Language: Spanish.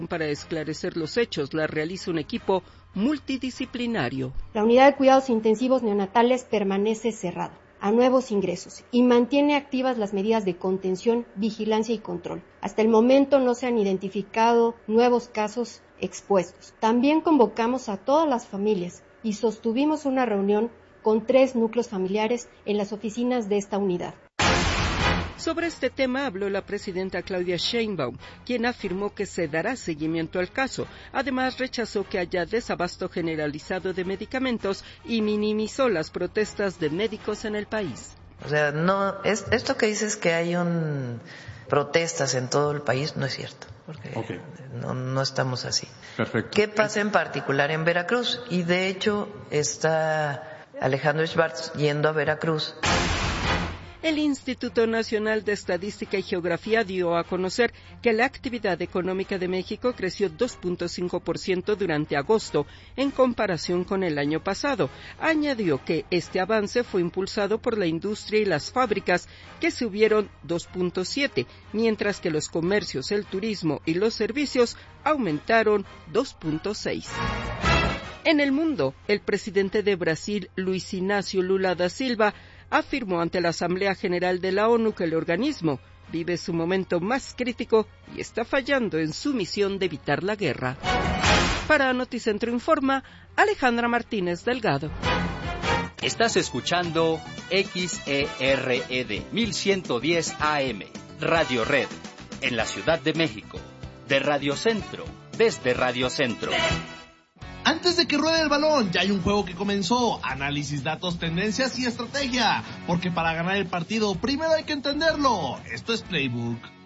Para esclarecer los hechos, la realiza un equipo multidisciplinario. La unidad de cuidados intensivos neonatales permanece cerrada a nuevos ingresos y mantiene activas las medidas de contención, vigilancia y control. Hasta el momento no se han identificado nuevos casos expuestos. También convocamos a todas las familias y sostuvimos una reunión con 3 núcleos familiares en las oficinas de esta unidad. Sobre este tema habló la presidenta Claudia Sheinbaum, quien afirmó que se dará seguimiento al caso. Además, rechazó que haya desabasto generalizado de medicamentos y minimizó las protestas de médicos en el país. O sea, no, esto que dices que hay protestas en todo el país no es cierto, porque no estamos así. Perfecto. ¿Qué pasa en particular en Veracruz? Y de hecho está Alejandro Schwartz yendo a Veracruz. El Instituto Nacional de Estadística y Geografía dio a conocer que la actividad económica de México creció 2.5% durante agosto en comparación con el año pasado. Añadió que este avance fue impulsado por la industria y las fábricas, que subieron 2.7%, mientras que los comercios, el turismo y los servicios aumentaron 2.6%. En el mundo, el presidente de Brasil, Luiz Inácio Lula da Silva, afirmó ante la Asamblea General de la ONU que el organismo vive su momento más crítico y está fallando en su misión de evitar la guerra. Para Noticentro Informa, Alejandra Martínez Delgado. Estás escuchando XERED 1110 AM, Radio Red, en la Ciudad de México, de Radio Centro, desde Radio Centro. Antes de que ruede el balón, ya hay un juego que comenzó. Análisis, datos, tendencias y estrategia. Porque para ganar el partido, primero hay que entenderlo. Esto es Playbook.